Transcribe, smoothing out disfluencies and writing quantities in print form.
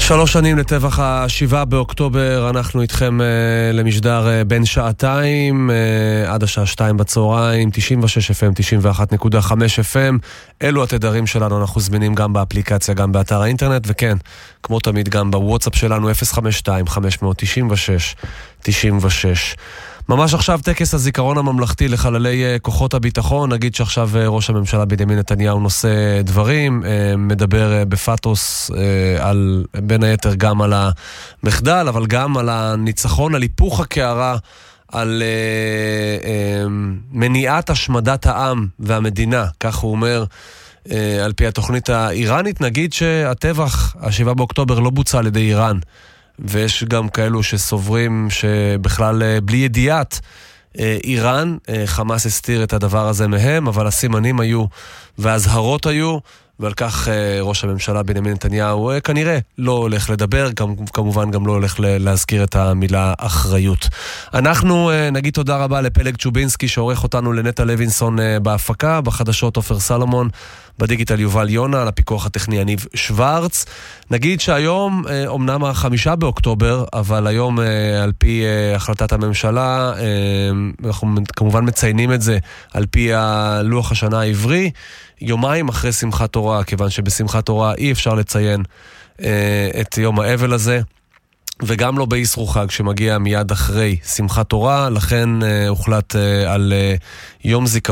3 שנים לטבח ה-7 באוקטובר, אנחנו איתכם למשדר בין שעתיים עד השעה 2 בצהריים, 96 FM, 91.5 FM. אלו התדרים שלנו, אנחנו זמינים גם באפליקציה, גם באתר האינטרנט, וכן, כמו תמיד גם בוואטסאפ שלנו 052-596-96. ממש עכשיו טקס הזיכרון הממלכתי לחללי כוחות הביטחון. נגיד שעכשיו ראש הממשלה בנימין נתניהו נושא דברים, מדבר בפאתוס על, בין היתר גם על המחדל, אבל גם על הניצחון, על היפוך הקערה, על מניעת השמדת העם והמדינה, כך הוא אומר, על פי התוכנית האיראנית. נגיד שהטבח, ה-7 באוקטובר, לא בוצע על ידי איראן, ויש גם כאלו שסוברים שבכלל בלי ידיעת איראן, חמאס הסתיר את הדבר הזה מהם, אבל הסימנים היו והזהרות היו, ועל כך ראש הממשלה בנימין נתניהו כנראה לא הולך לדבר, כמובן גם לא הולך להזכיר את המילה אחריות. אנחנו נגיד תודה רבה לפלג צ'ובינסקי שעורך אותנו, לנטע לוינסון בהפקה, בחדשות אופר סלומון, בדיגיטל יובל יונה, על הפיקוח הטכני יניב שוורץ. נגיד שהיום, אמנם 5 באוקטובר, אבל היום על פי החלטת הממשלה, אנחנו כמובן מציינים את זה על פי לוח השנה העברי, יומיים אחרי שמחת תורה, כיוון שבשמחת תורה אי אפשר לציין את יום האבל הזה, וגם לא באסרו חג שמגיע מיד אחרי שמחת תורה, לכן הוחלט על יום זיכרון